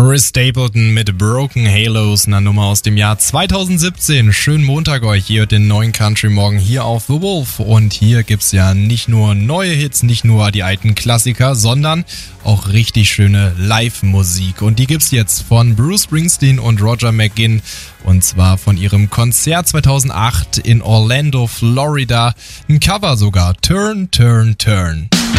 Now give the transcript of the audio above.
Chris Stapleton mit Broken Halos, einer Nummer aus dem Jahr 2017. Schönen Montag euch, hier den neuen Country Morgen hier auf The Wolf. Und hier gibt's ja nicht nur neue Hits, nicht nur die alten Klassiker, sondern auch richtig schöne Live-Musik. Und die gibt's jetzt von Bruce Springsteen und Roger McGuinn. Und zwar von ihrem Konzert 2008 in Orlando, Florida. Ein Cover sogar, Turn, Turn, Turn.